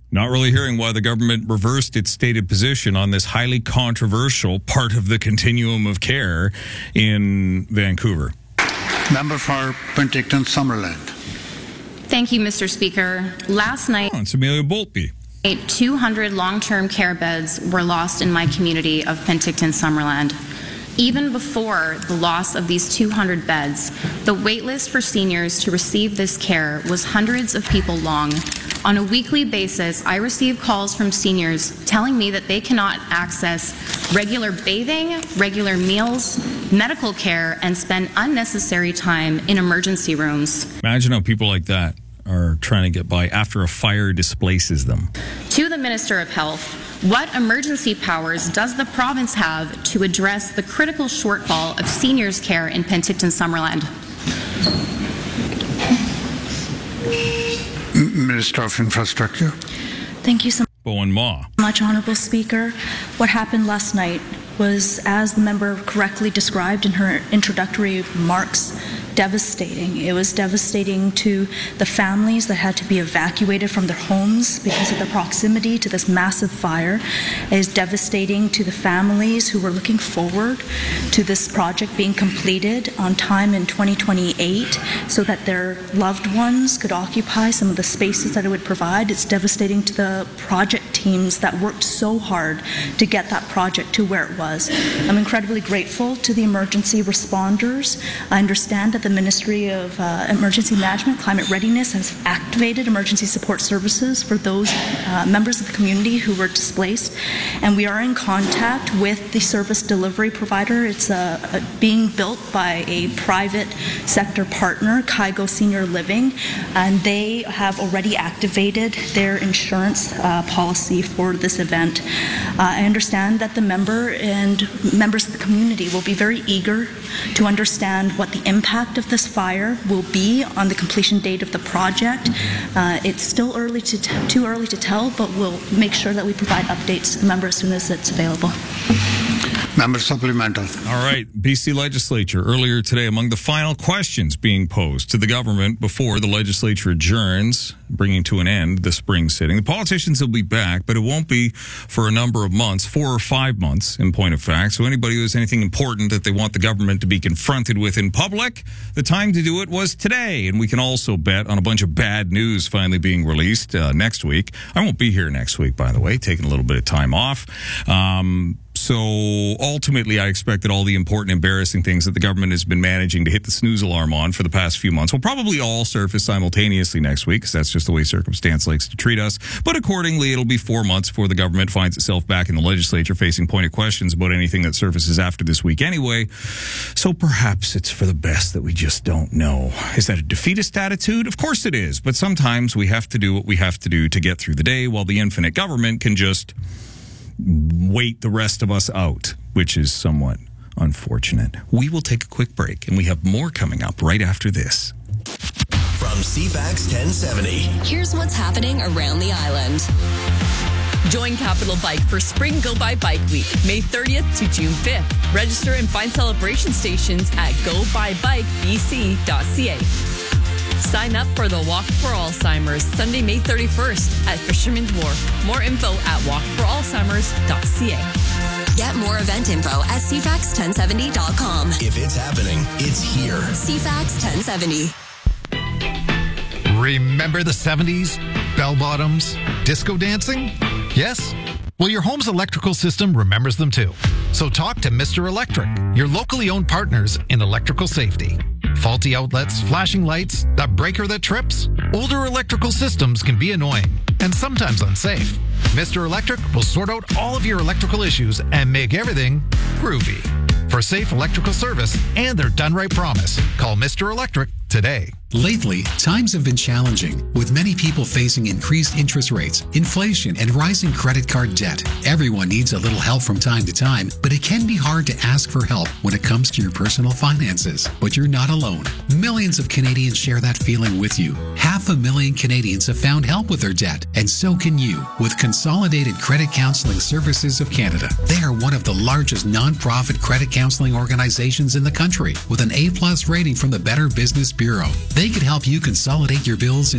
Not really hearing why the government reversed its stated position on this highly controversial part of the continuum of care in Vancouver. Member for Penticton Summerland. Thank you, Mr. Speaker. Last night, It's Amelia Boltby. 200 long-term care beds were lost in my community of Penticton Summerland. Even before the loss of these 200 beds, the waitlist for seniors to receive this care was hundreds of people long. On a weekly basis, I receive calls from seniors telling me that they cannot access regular bathing, regular meals, medical care, and spend unnecessary time in emergency rooms. Imagine how people like that are trying to get by after a fire displaces them. To the Minister of Health, what emergency powers does the province have to address the critical shortfall of seniors' care in Penticton Summerland? Minister of Infrastructure. Thank you so Bowen Ma. much, Honourable Speaker. What happened last night was, as the member correctly described in her introductory remarks, devastating. It was devastating to the families that had to be evacuated from their homes because of the proximity to this massive fire. It is devastating to the families who were looking forward to this project being completed on time in 2028 so that their loved ones could occupy some of the spaces that it would provide. It's devastating to the project teams that worked so hard to get that project to where it was. I'm incredibly grateful to the emergency responders. I understand that the Ministry of Emergency Management, Climate Readiness has activated emergency support services for those members of the community who were displaced, and we are in contact with the service delivery provider. It's being built by a private sector partner, Kygo Senior Living, and they have already activated their insurance policy for this event. I understand that the member and members of the community will be very eager to understand what the impact of this fire will be on the completion date of the project. It's still too early to tell, but we'll make sure that we provide updates to the member as soon as it's available. Member supplemental. All right, BC Legislature earlier today, among the final questions being posed to the government before the legislature adjourns, bringing to an end the spring sitting. The politicians will be back, but it won't be for a number of months, 4 or 5 months in point of fact. So anybody who has anything important that they want the government to be confronted with in public, the time to do it was today. And we can also bet on a bunch of bad news finally being released next week. I won't be here next week, by the way, taking a little bit of time off. So ultimately, I expect that all the important, embarrassing things that the government has been managing to hit the snooze alarm on for the past few months will probably all surface simultaneously next week, because that's just the way circumstance likes to treat us. But accordingly, it'll be 4 months before the government finds itself back in the legislature facing pointed questions about anything that surfaces after this week anyway. So perhaps it's for the best that we just don't know. Is that a defeatist attitude? Of course it is. But sometimes we have to do what we have to do to get through the day, while the infinite government can just wait the rest of us out, which is somewhat unfortunate. We will take a quick break, and we have more coming up right after this. From CFAX 1070. Here's what's happening around the island. Join Capital Bike for Spring Go By Bike Week, May 30th to June 5th. Register and find celebration stations at gobybikebc.ca. Sign up for the Walk for Alzheimer's Sunday, May 31st at Fisherman's Wharf. More info at walkforalzheimers.ca. Get more event info at cfax1070.com. If it's happening, it's here. CFAX 1070. Remember the 70s? Bell bottoms? Disco dancing? Yes? Well, your home's electrical system remembers them too. So talk to Mr. Electric, your locally owned partners in electrical safety. Faulty outlets, flashing lights, that breaker that trips? Older electrical systems can be annoying and sometimes unsafe. Mr. Electric will sort out all of your electrical issues and make everything groovy. For safe electrical service and their done right promise, call Mr. Electric today. Lately, times have been challenging, with many people facing increased interest rates, inflation, and rising credit card debt. Everyone needs a little help from time to time, but it can be hard to ask for help when it comes to your personal finances. But you're not alone. Millions of Canadians share that feeling with you. 500,000 Canadians have found help with their debt, and so can you with Consolidated Credit Counseling Services of Canada. They are one of the largest non-profit credit counseling organizations in the country, with an A+ rating from the Better Business Bureau. They could help you consolidate your bills